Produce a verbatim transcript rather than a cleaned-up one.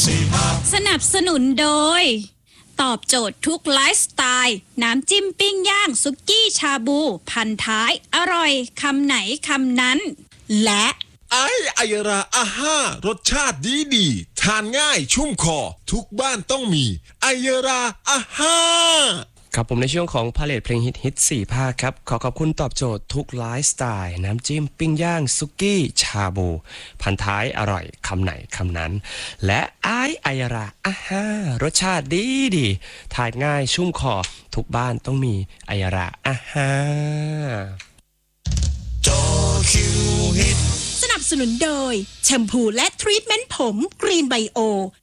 สนับสนุนโดยตอบโจทย์ทุกไลฟ์สไตล์น้ำจิ้มปิ้งย่างซุกี้ชาบูพันท้ายอร่อยคำไหนคำนั้นและไอไอยราอาห้ารสชาติดีดีทานง่ายชุ่มคอทุกบ้านต้องมีไอยราอาห้าครับผมในช่วงของพาเลทเพลงฮิตฮิตสี่ภาคครับขอขอบคุณตอบโจทย์ทุกไลฟ์สไตล์น้ำจิ้มปิ้งย่างซุกี้ชาบูพันท้ายอร่อยคำไหนคำนั้นและไอไอยราอาห้ารสชาติดีดีทานง่ายชุ่มคอทุกบ้านต้องมีไอยราอาห้าสนับสนุนโดยแชมพูและทรีทเมนต์ผมกรีนไบโอ